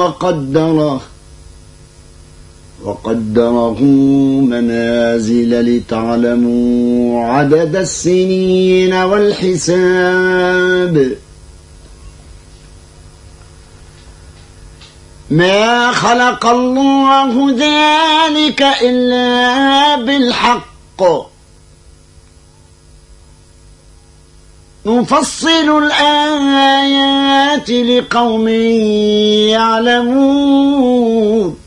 وقدره منازل لتعلموا عدد السنين والحساب. ما خلق الله ذلك إلا بالحق نفصل الآيات لقوم يعلمون.